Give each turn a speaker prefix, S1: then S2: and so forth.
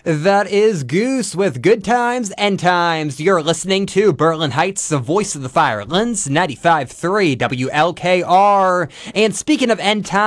S1: That is Goose with Good Times, End Times. You're listening to Berlin Heights, the voice of the Firelands, 95.3 WLKR. And speaking of End Times,